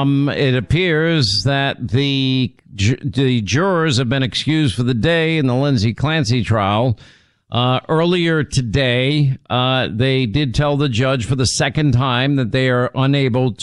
It appears that the jurors have been excused for the day in the Lindsay Clancy trial. Earlier today, they did tell the judge for the second time that they are unable